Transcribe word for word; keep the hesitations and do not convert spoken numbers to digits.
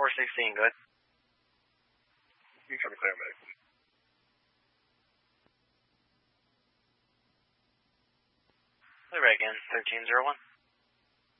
four sixteen, good. You can clear, medic. Clear back in, thirteen zero one.